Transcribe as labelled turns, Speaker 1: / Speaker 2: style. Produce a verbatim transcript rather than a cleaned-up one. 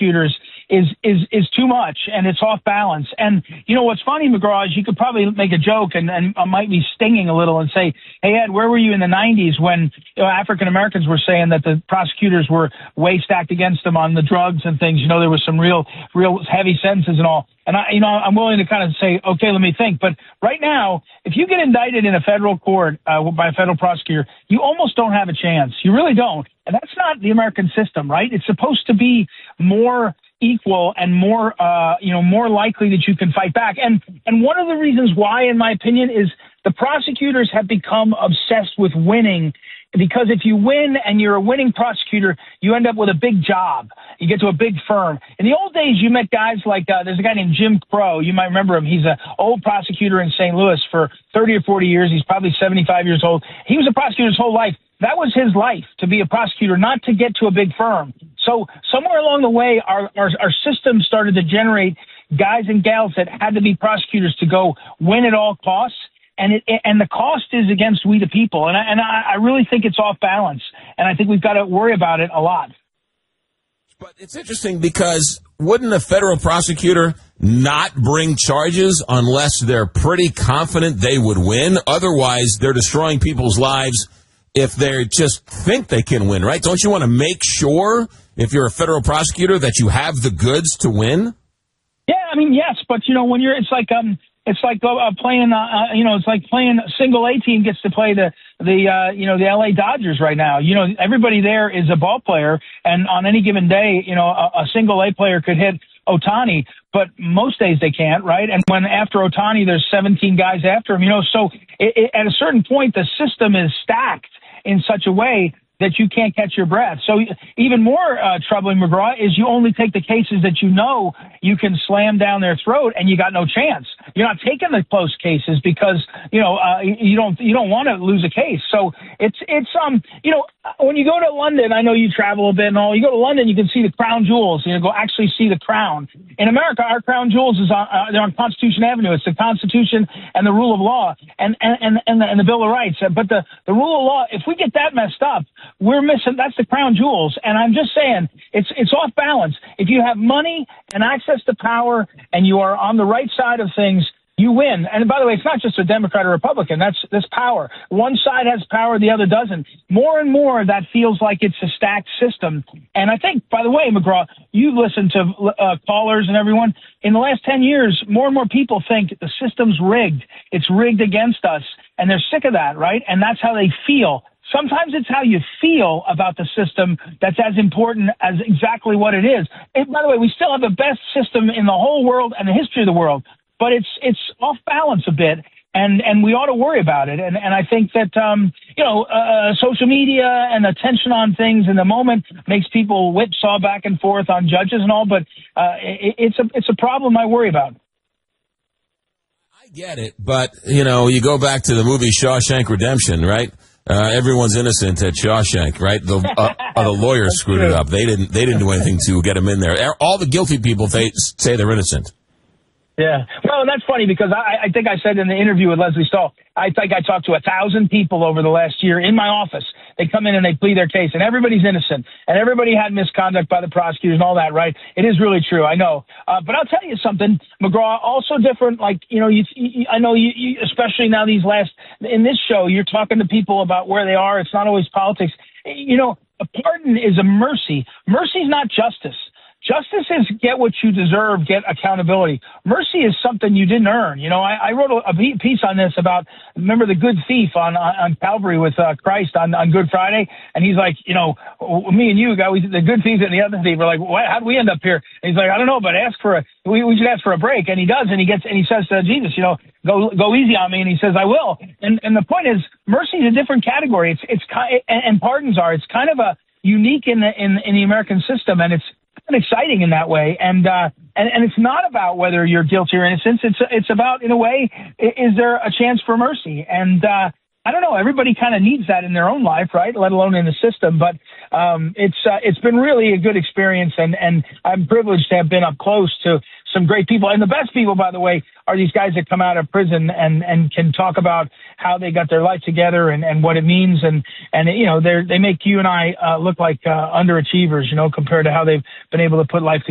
Speaker 1: prosecutors is is is too much, and it's off balance. And you know what's funny, McGraw, is you could probably make a joke and, and I might be stinging a little and say, hey, Ed, where were you in the nineties when you know, African Americans were saying that the prosecutors were way stacked against them on the drugs and things? You know, there was some real, real heavy sentences and all. And I, you know, I'm willing to kind of say, okay, let me think. But right now, if you get indicted in a federal court uh, by a federal prosecutor, you almost don't have a chance. You really don't. And that's not the American system, right? It's supposed to be more equal and more, uh, you know, more likely that you can fight back. And and one of the reasons why, in my opinion, is the prosecutors have become obsessed with winning. Because if you win and you're a winning prosecutor, you end up with a big job. You get to a big firm. In the old days, you met guys like, uh, there's a guy named Jim Crow. You might remember him. He's an old prosecutor in Saint Louis for thirty or forty years. He's probably seventy-five years old. He was a prosecutor his whole life. That was his life, to be a prosecutor, not to get to a big firm. So somewhere along the way, our, our, our system started to generate guys and gals that had to be prosecutors to go win at all costs. And it, and the cost is against we the people. And I, and I really think it's off balance. And I think we've got to worry about it a lot.
Speaker 2: But it's interesting because wouldn't a federal prosecutor not bring charges unless they're pretty confident they would win? Otherwise, they're destroying people's lives if they just think they can win, right? Don't you want to make sure, if you're a federal prosecutor, that you have the goods to win?
Speaker 1: Yeah, I mean, yes. But, you know, when you're, it's like, um, It's like uh, playing, uh, you know, it's like playing a single A team gets to play the, the, uh, you know, the L A Dodgers right now. You know, everybody there is a ball player, and on any given day, you know, a, a single A player could hit Ohtani, but most days they can't, right? And when after Ohtani, there's seventeen guys after him, you know, so it, it, at a certain point, the system is stacked in such a way that you can't catch your breath. So even more uh, troubling, McGraw, is you only take the cases that you know you can slam down their throat and you got no chance. You're not taking the close cases because, you know, uh, you don't you don't want to lose a case. So it's, it's um you know, when you go to London, I know you travel a bit and all, you go to London, you can see the crown jewels, you know, go actually see the crown. In America, our crown jewels is on, uh, they're on Constitution Avenue. It's the Constitution and the rule of law and, and, and, and, the, and the Bill of Rights. But the, the rule of law, if we get that messed up, we're missing, that's the crown jewels. And I'm just saying, it's it's off balance. If you have money and access to power and you are on the right side of things, you win. And by the way, it's not just a Democrat or Republican. That's this power. One side has power, the other doesn't. More and more, that feels like it's a stacked system. And I think, by the way, McGraw, you listen to uh, callers and everyone. In the last ten years, more and more people think the system's rigged. It's rigged against us. And they're sick of that, right? And that's how they feel. Sometimes it's how you feel about the system that's as important as exactly what it is. And by the way, we still have the best system in the whole world and the history of the world, but it's it's off balance a bit, and, and we ought to worry about it. And, and I think that, um, you know, uh, social media and attention on things in the moment makes people whipsaw back and forth on judges and all, but uh, it, it's a it's a problem I worry about.
Speaker 2: I get it, but, you know, you go back to the movie Shawshank Redemption, right? Uh, everyone's innocent at Shawshank, right? The, uh, uh, the lawyers screwed it up. They didn't. They didn't do anything to get him in there. All the guilty people they say they're innocent.
Speaker 1: Yeah. Well, and that's funny because I, I think I said in the interview with Leslie Stahl, I think I talked to a thousand people over the last year in my office. They come in and they plead their case, and everybody's innocent, and everybody had misconduct by the prosecutors and all that, right? It is really true, I know. Uh, but I'll tell you something, McGraw, also different, like, you know, you, you, I know you, you, especially now these last, in this show, you're talking to people about where they are. It's not always politics. You know, a pardon is a mercy. Mercy is not justice. Justice is get what you deserve, get accountability. Mercy is something you didn't earn. You know, I, I wrote a, a piece on this about, remember the good thief on on, on Calvary with uh, Christ on, on Good Friday? And he's like, you know, me and you, got we, the good thief and the other thief, we're like, what, how'd we end up here? And he's like, I don't know, but ask for a, we, we should ask for a break. And he does, and he gets, and he says to Jesus, you know, go go easy on me. And he says, I will. And and the point is, mercy is a different category. It's, it's, and, and pardons are, it's kind of a unique in the, in, in the American system, and it's, and exciting in that way, and uh, and and it's not about whether you're guilty or innocent. It's it's about, in a way, is there a chance for mercy? And uh, I don't know. Everybody kind of needs that in their own life, right? Let alone in the system. But um, it's uh, it's been really a good experience, and and I'm privileged to have been up close to some great people. And the best people, by the way, are these guys that come out of prison and, and can talk about how they got their life together and, and what it means. And, and, you know, they they make you and I uh, look like uh, underachievers, you know, compared to how they've been able to put life together.